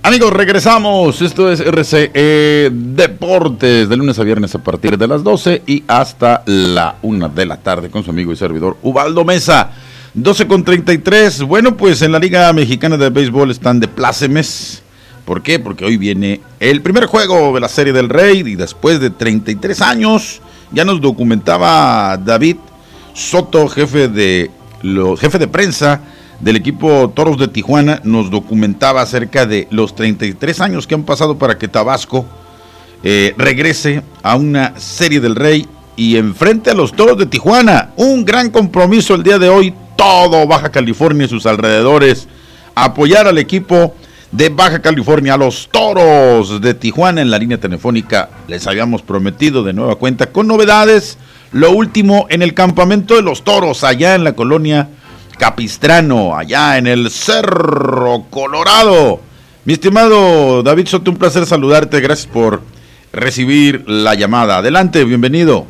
Amigos, regresamos. Esto es RCE Deportes, de lunes a viernes a partir de las 12 y hasta la 1 de la tarde con su amigo y servidor Ubaldo Mesa. 12:33. Bueno, pues en la Liga Mexicana de Béisbol están de plácemes. ¿Por qué? Porque hoy viene el primer juego de la Serie del Rey y después de 33 años ya nos documentaba David Soto, jefe de prensa del equipo Toros de Tijuana, nos documentaba acerca de los 33 años que han pasado para que Tabasco regrese a una Serie del Rey y enfrente a los Toros de Tijuana. Un gran compromiso el día de hoy, todo Baja California y sus alrededores, apoyar al equipo de Baja California, a los Toros de Tijuana. En la línea telefónica les habíamos prometido de nueva cuenta con novedades, lo último en el campamento de los Toros allá en la colonia Capistrano, allá en el Cerro Colorado. Mi estimado David Soto, un placer saludarte, gracias por recibir la llamada. Adelante, bienvenido.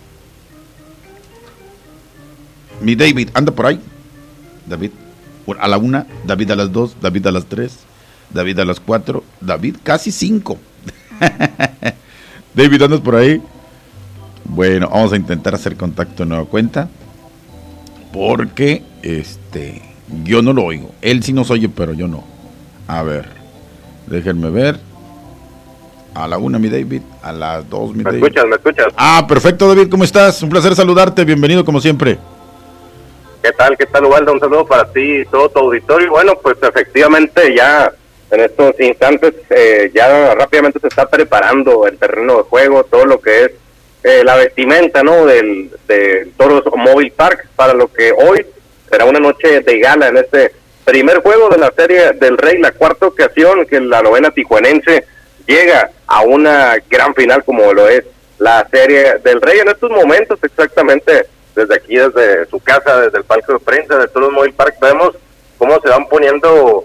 Mi David, ¿anda por ahí? David, a la 1, David a las 2, David a las 3, David a las 4, David casi 5. David, ¿andas por ahí? Bueno, vamos a intentar hacer contacto de nueva cuenta, porque yo no lo oigo. Él sí nos oye, pero yo no. A ver, déjenme ver. A la 1, mi David. A las 2, mi David. ¿Me escuchas? Ah, perfecto, David, ¿cómo estás? Un placer saludarte, bienvenido como siempre. ¿Qué tal, Ubaldo? Un saludo para ti y todo tu auditorio. Bueno, pues efectivamente ya en estos instantes ya rápidamente se está preparando el terreno de juego, todo lo que es la vestimenta, ¿no?, del Toros Mobile Park, para lo que hoy será una noche de gala en este primer juego de la Serie del Rey, la cuarta ocasión que la novena tijuanense llega a una gran final como lo es la Serie del Rey. En estos momentos, exactamente desde aquí, desde su casa, desde el palco de prensa de Toros Mobile Park, vemos cómo se van poniendo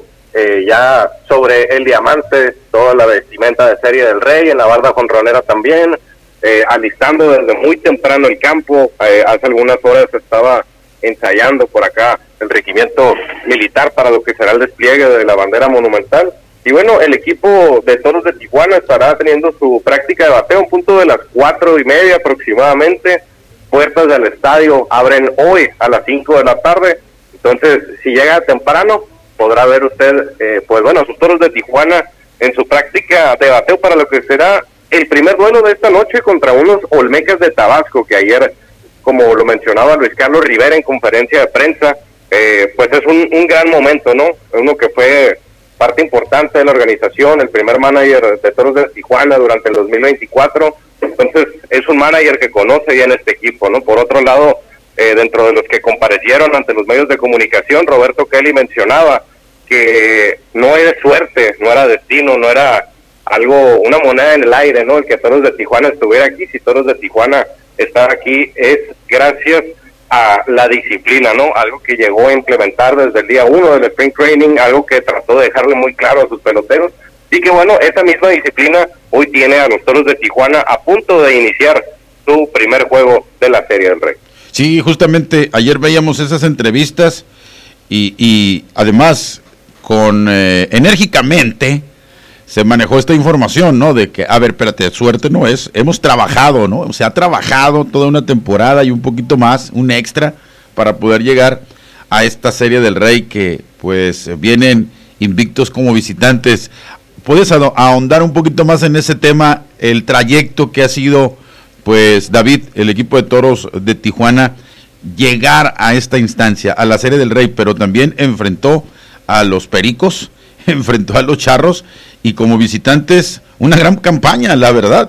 ya sobre el diamante toda la vestimenta de Serie del Rey, en la barda jonronera también, alistando desde muy temprano el campo. Hace algunas horas estaba ensayando por acá el regimiento militar para lo que será el despliegue de la bandera monumental. Y bueno, el equipo de Toros de Tijuana estará teniendo su práctica de bateo a un punto de las 4:30 aproximadamente. Puertas del estadio abren hoy a las 5 de la tarde, entonces si llega temprano podrá ver usted pues bueno, sus Toros de Tijuana en su práctica de bateo para lo que será el primer duelo de esta noche contra unos Olmecas de Tabasco, que ayer, como lo mencionaba Luis Carlos Rivera en conferencia de prensa, pues es un gran momento, ¿no? Uno que fue parte importante de la organización, el primer manager de Toros de Tijuana durante el 2024, entonces es un manager que conoce bien este equipo, ¿no? Por otro lado, dentro de los que comparecieron ante los medios de comunicación, Roberto Kelly mencionaba que no era suerte, no era destino, no era algo, una moneda en el aire, ¿no?, el que Toros de Tijuana estuviera aquí. Si Toros de Tijuana está aquí es gracias a la disciplina, ¿no?, algo que llegó a implementar desde el día 1 del Spring Training, algo que trató de dejarle muy claro a sus peloteros, y que bueno, esa misma disciplina hoy tiene a los Toros de Tijuana a punto de iniciar su primer juego de la Serie del Rey. Sí, justamente ayer veíamos esas entrevistas y además con enérgicamente se manejó esta información, ¿no? De que, a ver, espérate, suerte no es, hemos trabajado, ¿no? Se ha trabajado toda una temporada y un poquito más, un extra, para poder llegar a esta Serie del Rey que, pues, vienen invictos como visitantes. ¿Puedes ahondar un poquito más en ese tema, el trayecto que ha sido, pues, David, el equipo de Toros de Tijuana, llegar a esta instancia, a la Serie del Rey, pero también enfrentó a los Pericos, enfrentó a los Charros, y como visitantes, una gran campaña, la verdad.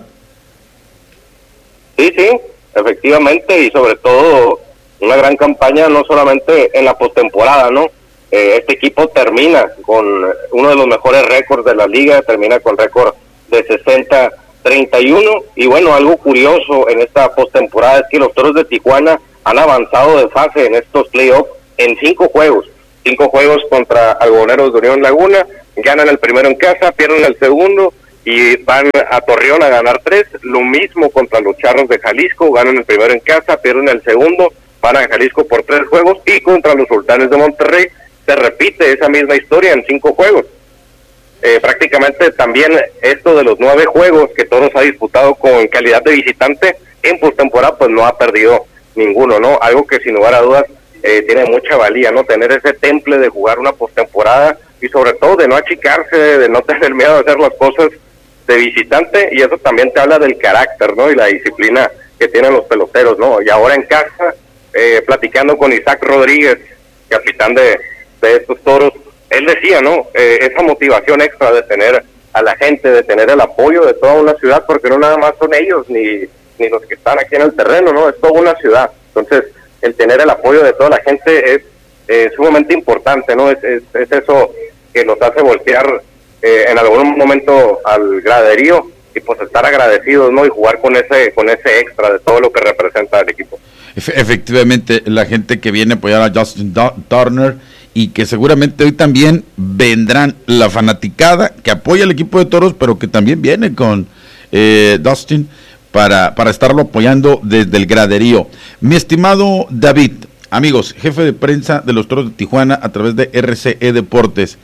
Sí, efectivamente, y sobre todo una gran campaña no solamente en la postemporada, ¿no? Este equipo termina con uno de los mejores récords de la liga, termina con récord de 60-31, y bueno, algo curioso en esta postemporada es que los Toros de Tijuana han avanzado de fase en estos playoffs en 5 juegos contra Algodoneros de Unión Laguna, ganan el primero en casa, pierden el segundo y van a Torreón a ganar 3, lo mismo contra los Charros de Jalisco, ganan el primero en casa, pierden el segundo, van a Jalisco por 3 juegos, y contra los Sultanes de Monterrey se repite esa misma historia en 5 juegos. prácticamente también esto de los 9 juegos que Toros ha disputado con calidad de visitante en postemporada, pues no ha perdido ninguno, ¿no? Algo que sin lugar a dudas tiene mucha valía, ¿no? Tener ese temple de jugar una postemporada y sobre todo de no achicarse, de no tener miedo de hacer las cosas de visitante, y eso también te habla del carácter, ¿no? Y la disciplina que tienen los peloteros, ¿no? Y ahora en casa, platicando con Isaac Rodríguez, capitán de estos Toros, él decía, ¿no? Esa motivación extra de tener a la gente, de tener el apoyo de toda una ciudad, porque no nada más son ellos ni los que están aquí en el terreno, ¿no? Es toda una ciudad. Entonces, el tener el apoyo de toda la gente es sumamente importante, ¿no? Es eso que nos hace voltear en algún momento al graderío y pues estar agradecidos, ¿no? Y jugar con ese extra de todo lo que representa el equipo. Efectivamente, la gente que viene a apoyar a Justin Turner, y que seguramente hoy también vendrán la fanaticada que apoya al equipo de Toros, pero que también viene con Dustin para estarlo apoyando desde el graderío. Mi estimado David, amigos, jefe de prensa de los Toros de Tijuana a través de RCE Deportes,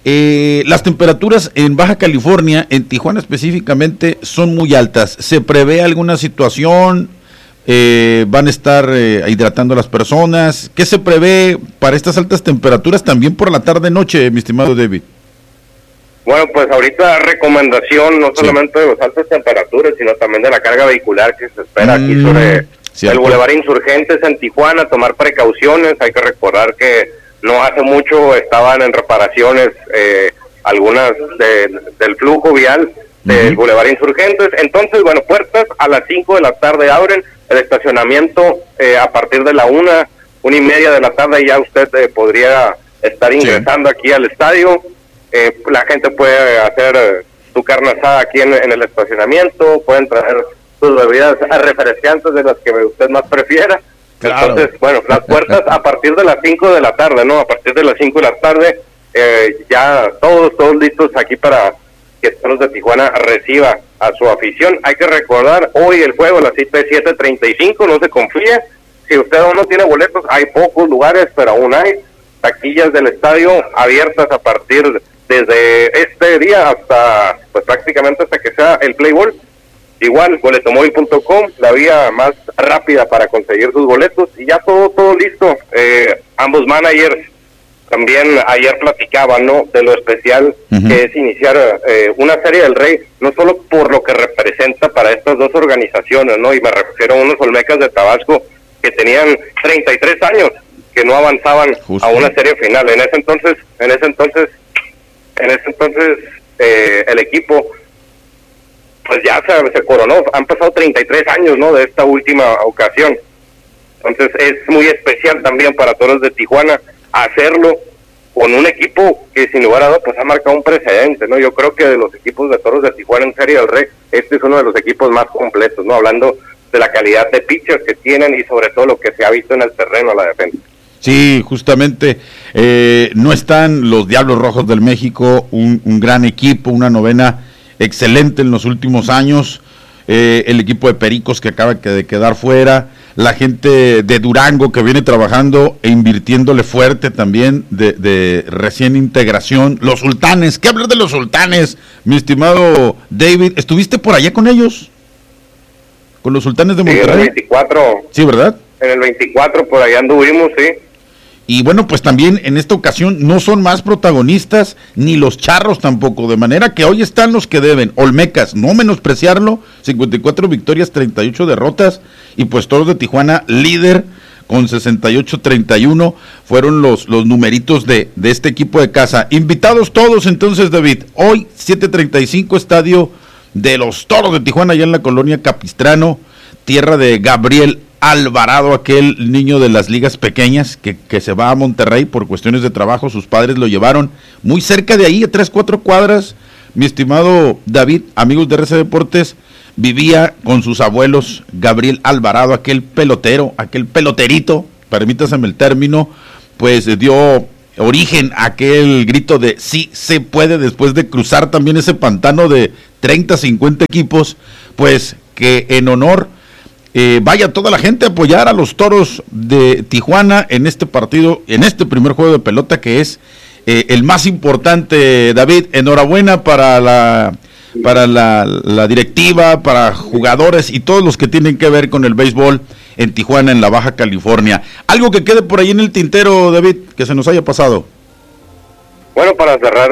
las temperaturas en Baja California, en Tijuana específicamente, son muy altas. ¿Se prevé alguna situación? ¿Van a estar hidratando a las personas? ¿Qué se prevé para estas altas temperaturas también por la tarde-noche, mi estimado David? Bueno, pues ahorita recomendación no solamente de las altas temperaturas, sino también de la carga vehicular que se espera aquí sobre el Boulevard Insurgentes en Tijuana, tomar precauciones. Hay que recordar que no hace mucho estaban en reparaciones algunas del flujo vial del Boulevard Insurgentes. Entonces, bueno, puertas a las 5 de la tarde abren, el estacionamiento a partir de la 1:30 de la tarde ya usted podría estar ingresando aquí al estadio. La gente puede hacer su carne asada aquí en el estacionamiento, pueden traer sus bebidas refrescantes de las que usted más prefiera. Claro. Entonces, bueno, las puertas a partir de las 5 de la tarde, ¿no? A partir de las 5 de la tarde, ya todos listos aquí para que Toros de Tijuana reciba a su afición. Hay que recordar, hoy el juego, la cita es 7:35, no se confíe. Si usted aún no tiene boletos, hay pocos lugares, pero aún hay taquillas del estadio abiertas a partir desde este día hasta, pues prácticamente hasta que sea el play ball. Igual, boletomóvil.com, la vía más rápida para conseguir sus boletos, y ya todo listo. Ambos managers también ayer platicaban, ¿no?, de lo especial que es iniciar una Serie del Rey, no solo por lo que representa para estas dos organizaciones, ¿no? Y me refiero a unos Olmecas de Tabasco que tenían 33 años, que no avanzaban a una serie final. En ese entonces el equipo pues ya se coronó. Han pasado 33 años, ¿no?, de esta última ocasión. Entonces es muy especial también para Toros de Tijuana hacerlo con un equipo que sin lugar a dudas pues ha marcado un precedente, ¿no? Yo creo que de los equipos de Toros de Tijuana en Serie del Rey, este es uno de los equipos más completos, ¿no? Hablando de la calidad de pitchers que tienen y sobre todo lo que se ha visto en el terreno a la defensa. Sí, justamente, no están los Diablos Rojos del México, un gran equipo, una novena excelente en los últimos años, el equipo de Pericos que acaba de quedar fuera, la gente de Durango que viene trabajando e invirtiéndole fuerte también de recién integración, los Sultanes. ¿Qué hablar de los Sultanes, mi estimado David? ¿Estuviste por allá con ellos? ¿Con los Sultanes de Monterrey? En el 24. Sí, ¿verdad? En el 24 por allá anduvimos, sí. Y bueno, pues también en esta ocasión no son más protagonistas ni los Charros tampoco, de manera que hoy están los que deben. Olmecas, no menospreciarlo, 54 victorias, 38 derrotas, y pues Toros de Tijuana líder con 68-31, fueron los numeritos de este equipo de casa. Invitados todos entonces, David, hoy 7:35, estadio de los Toros de Tijuana, allá en la colonia Capistrano, tierra de Gabriel Alvarado, aquel niño de las ligas pequeñas que se va a Monterrey por cuestiones de trabajo. Sus padres lo llevaron muy cerca de ahí, a 3-4 cuadras. Mi estimado David, amigos de RC Deportes, vivía con sus abuelos Gabriel Alvarado, aquel pelotero, aquel peloterito, permítaseme el término, pues dio origen a aquel grito de sí se puede, después de cruzar también ese pantano de 30-50 equipos, pues que en honor vaya toda la gente a apoyar a los Toros de Tijuana en este partido, en este primer juego de pelota que es el más importante, David. Enhorabuena para la directiva, para jugadores y todos los que tienen que ver con el béisbol en Tijuana, en la Baja California. Algo que quede por ahí en el tintero, David, que se nos haya pasado. Bueno, para cerrar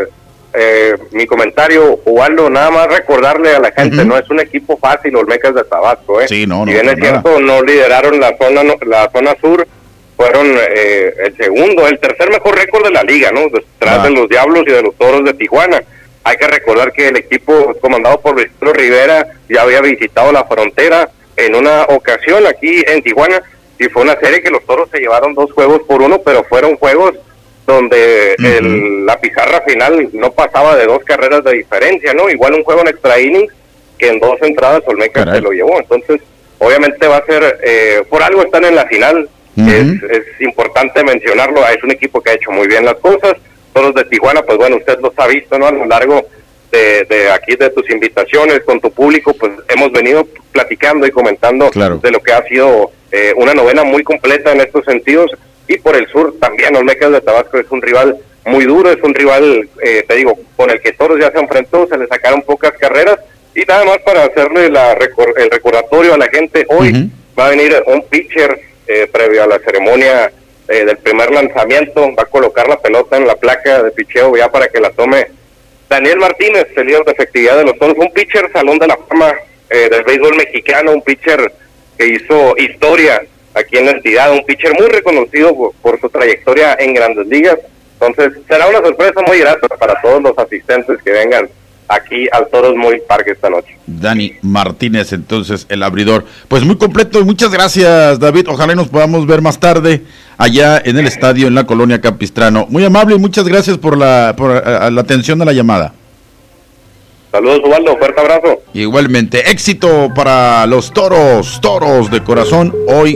mi comentario, Ubaldo, nada más recordarle a la gente, no es un equipo fácil Olmecas de Tabasco, Sí, no, si bien es cierto, no lideraron la zona sur, fueron el tercer mejor récord de la liga, ¿no? Detrás de los Diablos y de los Toros de Tijuana. Hay que recordar que el equipo comandado por Luis Rivera ya había visitado la frontera en una ocasión aquí en Tijuana, y fue una serie que los Toros se llevaron 2-1, pero fueron juegos donde la pizarra final no pasaba de 2 carreras de diferencia, ¿no? Igual un juego en extra innings que en 2 entradas Olmecas se lo llevó. Entonces, obviamente va a ser, por algo están en la final, es importante mencionarlo, es un equipo que ha hecho muy bien las cosas. Toros de Tijuana, pues bueno, usted los ha visto, ¿no? A lo largo de aquí, de tus invitaciones con tu público, pues hemos venido platicando y comentando de lo que ha sido una novena muy completa en estos sentidos. Y por el sur también, Olmecas de Tabasco es un rival muy duro, es un rival, te digo, con el que Toros ya se enfrentó, se le sacaron pocas carreras. Y nada más para hacerle el recordatorio a la gente, hoy va a venir un pitcher previo a la ceremonia del primer lanzamiento, va a colocar la pelota en la placa de picheo ya para que la tome Daniel Martínez, el líder de efectividad de los Toros, un pitcher salón de la fama del béisbol mexicano, un pitcher que hizo historia aquí en la entidad, un pitcher muy reconocido por su trayectoria en Grandes Ligas. Entonces será una sorpresa muy grata para todos los asistentes que vengan aquí al Toros Mobile Park esta noche. Dani Martínez, entonces, el abridor. Pues muy completo, muchas gracias, David. Ojalá nos podamos ver más tarde allá en el estadio, en la colonia Capistrano. Muy amable y muchas gracias por la atención a la llamada. Saludos, Ubaldo, fuerte abrazo. Igualmente, éxito para los Toros de corazón. Hoy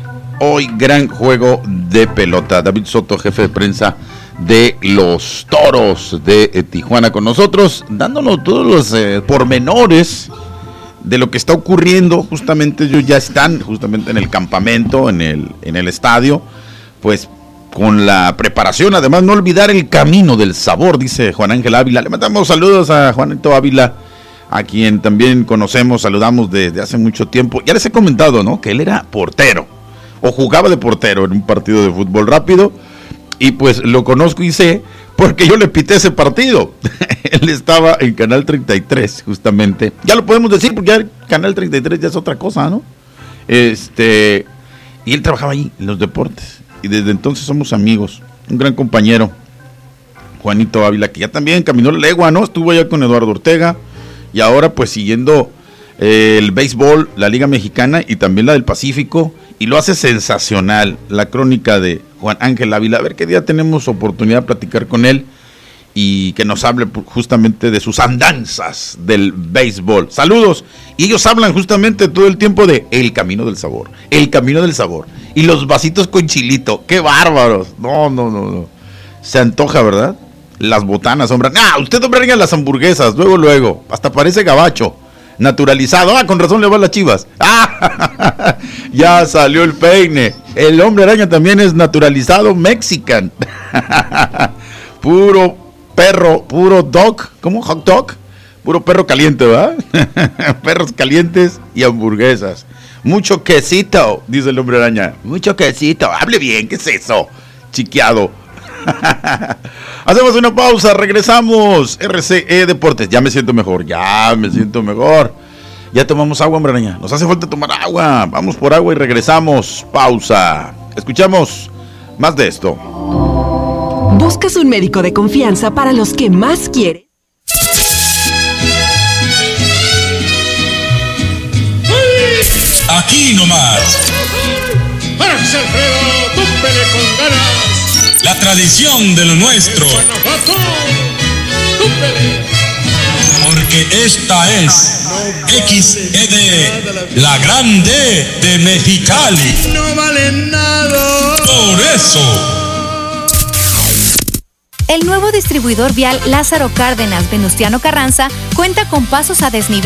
gran juego de pelota. David Soto, jefe de prensa de los Toros de Tijuana, con nosotros, dándonos todos los pormenores de lo que está ocurriendo. Justamente ellos ya están justamente en el campamento, en el estadio, pues con la preparación. Además, no olvidar el camino del sabor, dice Juan Ángel Ávila. Le mandamos saludos a Juanito Ávila, a quien también conocemos, saludamos desde hace mucho tiempo. Ya les he comentado, ¿no?, que él era portero, o jugaba de portero en un partido de fútbol rápido. Y pues lo conozco y sé, porque yo le pité ese partido. Él estaba en Canal 33, justamente. Ya lo podemos decir, porque ya Canal 33 ya es otra cosa, ¿no? Y él trabajaba ahí, en los deportes. Y desde entonces somos amigos. Un gran compañero, Juanito Ávila, que ya también caminó la legua, ¿no? Estuvo allá con Eduardo Ortega. Y ahora pues siguiendo el béisbol, la Liga Mexicana y también la del Pacífico. Y lo hace sensacional, la crónica de Juan Ángel Ávila. A ver qué día tenemos oportunidad de platicar con él y que nos hable justamente de sus andanzas del béisbol. Saludos. Y ellos hablan justamente todo el tiempo de el camino del sabor. El camino del sabor. Y los vasitos con chilito. ¡Qué bárbaros! No. Se antoja, ¿verdad? Las botanas, hombre. Usted hombre las hamburguesas. Luego. Hasta parece gabacho. Naturalizado. Con razón le va a las Chivas. Ya salió el peine. El hombre araña también es naturalizado mexican. Puro perro, puro dog. ¿Cómo? Hot dog. Puro perro caliente, ¿verdad? Perros calientes y hamburguesas. Mucho quesito, dice el hombre araña. Mucho quesito. Hable bien, ¿qué es eso? Chiqueado. Hacemos una pausa, regresamos. RCE Deportes. Ya me siento mejor. Ya tomamos agua, hombre araña. Nos hace falta tomar agua. Vamos por agua y regresamos. Pausa. Escuchamos más de esto. ¿Buscas un médico de confianza para los que más quieres? Aquí nomás. ¡Párase, Alfredo! ¡Túmpele con ganas! La tradición de lo nuestro. Porque esta es XED, la grande de Mexicali. No vale nada. Por eso. El nuevo distribuidor vial Lázaro Cárdenas Venustiano Carranza cuenta con pasos a desnivel